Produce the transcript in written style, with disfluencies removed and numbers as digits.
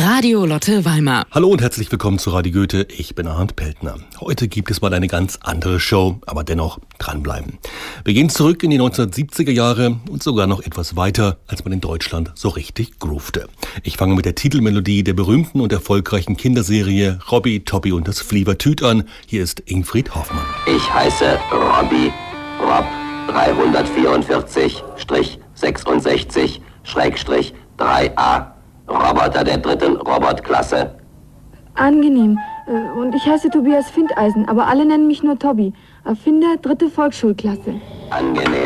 Radio Lotte Weimar. Hallo und herzlich willkommen zu Radio Goethe. Ich bin Arndt Peltner. Heute gibt es mal eine ganz andere Show, aber dennoch dranbleiben. Wir gehen zurück in die 1970er Jahre und sogar noch etwas weiter, als man in Deutschland so richtig groovte. Ich fange mit der Titelmelodie der berühmten und erfolgreichen Kinderserie Robby, Toppi und das Flievertüt an. Hier ist Ingfried Hoffmann. Ich heiße Robby, Rob 364-66-3A, Roboter der 3. Robotklasse. Angenehm. Und ich heiße Tobias Findeisen, aber alle nennen mich nur Tobby. Erfinder 3. Volksschulklasse. Angenehm.